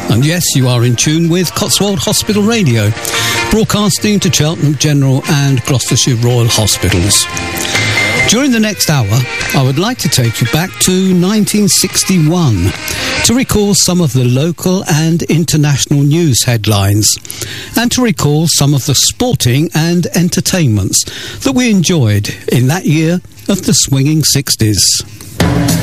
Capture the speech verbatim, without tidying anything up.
And yes, you are in tune with Cotswold Hospital Radio, broadcasting to Cheltenham General and Gloucestershire Royal Hospitals. During the next hour, I would like to take you back to nineteen sixty-one to recall some of the local and international news headlines and to recall some of the sporting and entertainments that we enjoyed in that year of the swinging sixties.